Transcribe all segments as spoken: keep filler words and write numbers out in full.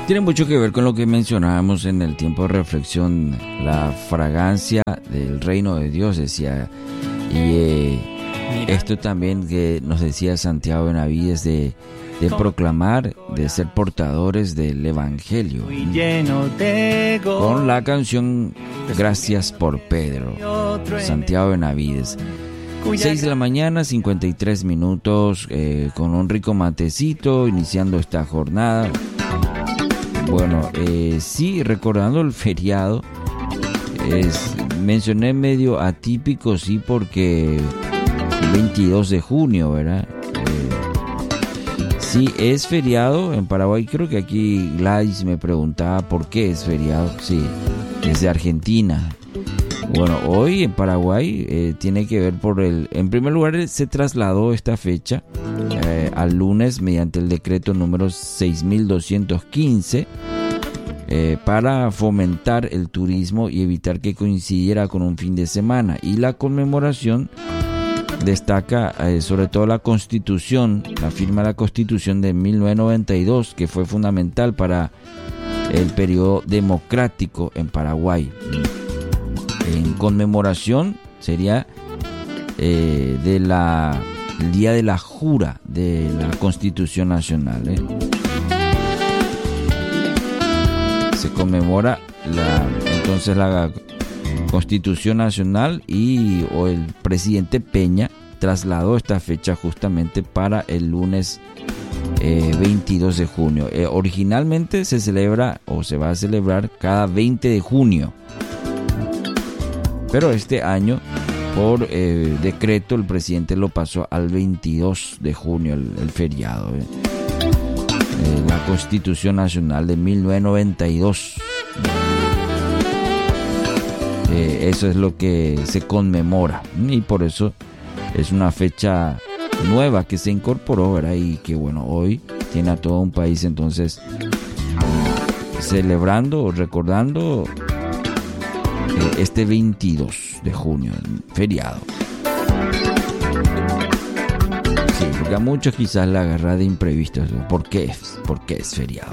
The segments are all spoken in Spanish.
Tiene mucho que ver con lo que mencionábamos en el tiempo de reflexión, la fragancia del reino de Dios, decía. Y eh, esto también que nos decía Santiago Benavides de, de proclamar, de ser portadores del Evangelio. Con la canción Gracias por Pedro, Santiago Benavides. seis de la mañana, cincuenta y tres minutos, eh, con un rico matecito, iniciando esta jornada. Bueno, eh, sí, recordando el feriado, es, mencioné medio atípico, sí, porque el veintidós de junio, ¿verdad? Eh, sí, es feriado en Paraguay. Creo que aquí Gladys me preguntaba por qué es feriado. Sí, es de Argentina. Bueno, hoy en Paraguay eh, tiene que ver por el... En primer lugar, se trasladó esta fecha eh, al lunes mediante el decreto número seis mil doscientos quince eh, para fomentar el turismo y evitar que coincidiera con un fin de semana. Y la conmemoración destaca eh, sobre todo la Constitución, la firma de la Constitución de mil novecientos noventa y dos, que fue fundamental para el periodo democrático en Paraguay. En conmemoración sería eh, de la el día de la jura de la Constitución Nacional. ¿eh? Se conmemora la, entonces la Constitución Nacional y o el presidente Peña trasladó esta fecha justamente para el lunes eh, veintidós de junio. Eh, originalmente se celebra o se va a celebrar cada veinte de junio. Pero este año, por eh, decreto, el presidente lo pasó al veintidós de junio, el, el feriado. Eh. Eh, la Constitución Nacional de mil novecientos noventa y dos. Eh, eso es lo que se conmemora. Y por eso es una fecha nueva que se incorporó, ¿verdad? Y que bueno, hoy tiene a todo un país entonces celebrando, recordando este veintidós de junio, feriado. Sí, porque a muchos quizás la agarra de imprevistos. ¿Por qué es? ¿Por qué es feriado?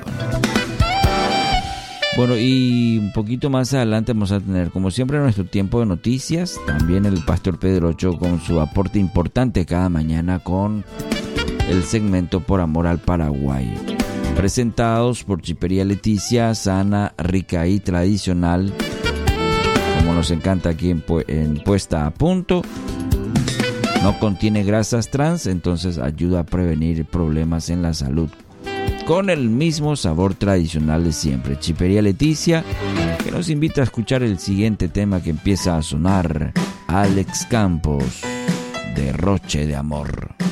Bueno, y un poquito más adelante vamos a tener, como siempre, nuestro tiempo de noticias. También el pastor Pedro Ochoa con su aporte importante cada mañana con el segmento Por Amor al Paraguay. Presentados por Chipería Leticia, sana, rica y tradicional. Como nos encanta aquí en, pu- en Puesta a Punto. No contiene grasas trans, entonces ayuda a prevenir problemas en la salud. Con el mismo sabor tradicional de siempre. Chipería Leticia, que nos invita a escuchar el siguiente tema que empieza a sonar. Alex Campos, Derroche de Amor.